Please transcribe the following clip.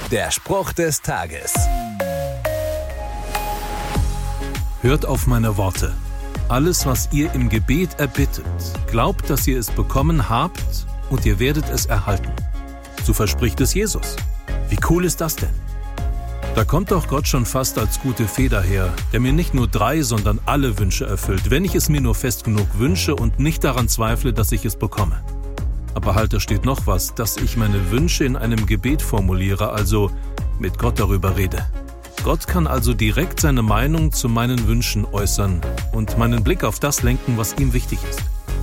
Der Spruch des Tages. Hört auf meine Worte. Alles, was ihr im Gebet erbittet, glaubt, dass ihr es bekommen habt und ihr werdet es erhalten. So verspricht es Jesus. Wie cool ist das denn? Da kommt doch Gott schon fast als gute Fee daher, der mir nicht nur 3, sondern alle Wünsche erfüllt, wenn ich es mir nur fest genug wünsche und nicht daran zweifle, dass ich es bekomme. Aber halt, da steht noch was, dass ich meine Wünsche in einem Gebet formuliere, also mit Gott darüber rede. Gott kann also direkt seine Meinung zu meinen Wünschen äußern und meinen Blick auf das lenken, was ihm wichtig ist.